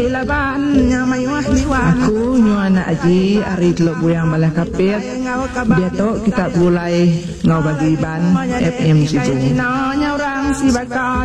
Aku nyuana aji ari teluk buyang malah kapit. Dia tu kita mulai ngau bagi ban FM Sibu.